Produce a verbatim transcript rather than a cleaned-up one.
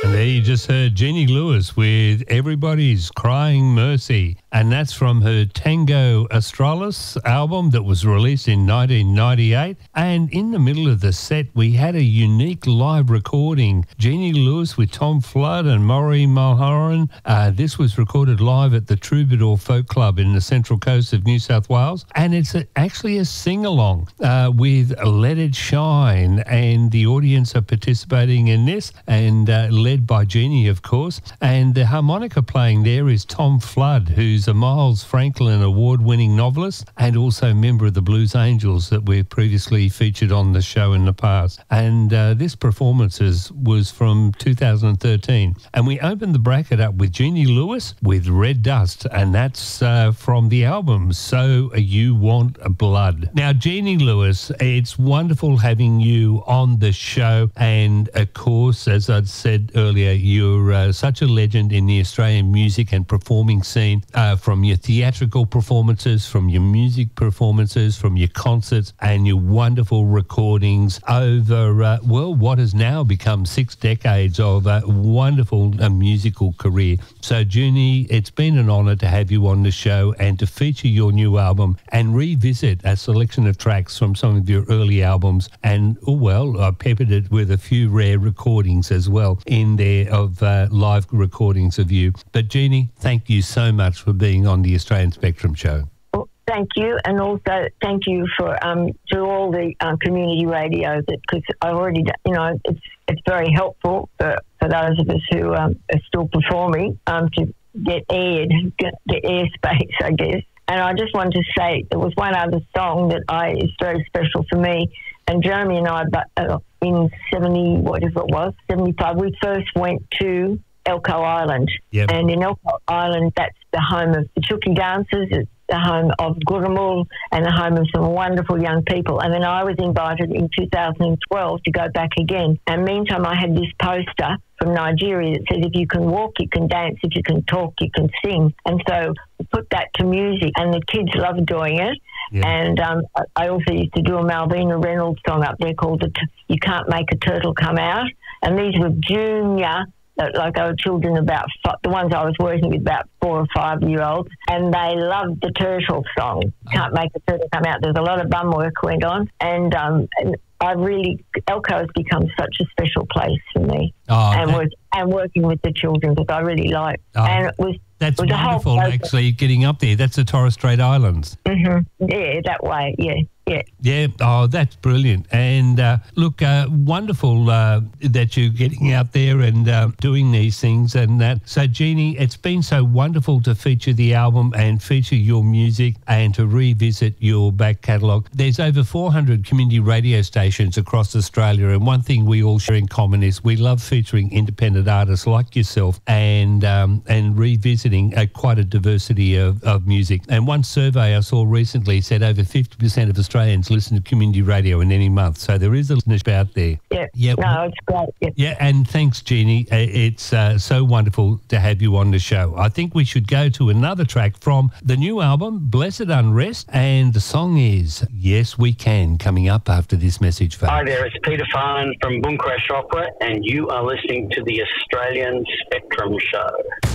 There you just heard Jeannie Lewis with Everybody's Crying Mercy, and that's from her Tango Australis album that was released in nineteen ninety-eight. And in the middle of the set, we had a unique live recording. Jeannie Lewis with Tom Flood and Maury Mulholland. Uh, this was recorded live at the Troubadour Folk Club in the Central Coast of New South Wales, and it's a, actually a sing-along uh, with Let It Shine, and the audience are participating in this, and uh, led by Jeannie, of course. And the harmonica playing there is Tom Flood, who's a Miles Franklin award-winning novelist and also member of the Blues Angels that we've previously featured on the show in the past. And uh, this performance is, was from two thousand thirteen. And we opened the bracket up with Jeannie Lewis with Red Dust, and that's uh, from the album So You Want Blood. Now, Jeannie Lewis, it's wonderful having you on the show. And, of course, as I'd said earlier, you're uh, such a legend in the Australian music and performing scene, uh, from your theatrical performances, from your music performances, from your concerts and your wonderful recordings over, uh, well, what has now become six decades of a wonderful uh, musical career. So, Jeannie, it's been an honour to have you on the show and to feature your new album and revisit a selection of tracks from some of your early albums. And, oh, well, I peppered it with a few rare recordings as well in there of uh, live recordings of you. But, Jeannie, thank you so much for being on the Australian Spectrum Show. Well, thank you, and also thank you for um, to all the um, community radios, because I already, you know, it's it's very helpful for, for those of us who um, are still performing um, to get aired, get the airspace, I guess. And I just wanted to say there was one other song that I is very special for me. And Jeremy and I, but uh, in seventy, whatever it was, seventy-five, we first went to Elcho Island. Yep. And in Elcho Island, that's the home of the Chuki dancers, it's the home of Gurumul, and the home of some wonderful young people. And then I was invited in two thousand twelve to go back again. And meantime, I had this poster from Nigeria that says, if you can walk, you can dance, if you can talk, you can sing. And so we put that to music, and the kids love doing it. Yeah. And um, I also used to do a Malvina Reynolds song up there called the You Can't Make a Turtle Come Out. And these were junior, like I were children about, five, the ones I was working with, about four or five year olds, and they loved the turtle song. Can't Make a Turtle Come Out. There's a lot of bum work went on, and, um, and I really, Elcho has become such a special place for me. Oh, and, work, and working with the children, because I really like. Oh, and it was that's it was wonderful, actually, getting up there. That's the Torres Strait Islands. Mm-hmm. Yeah, that way. Yeah. Yeah. Yeah. Oh, that's brilliant. And uh, look, uh, wonderful uh, that you're getting out there and uh, doing these things and that. So, Jeannie, it's been so wonderful to feature the album and feature your music and to revisit your back catalogue. There's over four hundred community radio stations across Australia, and one thing we all share in common is we love featuring independent artists like yourself and um, and revisiting a, quite a diversity of, of music. And one survey I saw recently said over fifty percent of Australians listen to community radio in any month. So there is a listenership out there. Yeah. Yeah. No, it's great. Yeah. Yeah. And thanks, Jeannie. It's uh, so wonderful to have you on the show. I think we should go to another track from the new album, Blessed Unrest. And the song is Yes We Can, coming up after this message. Folks. Hi there, it's Peter Farnan from Boom Crash Opera, and you are listening to the Australian Spectrum Show.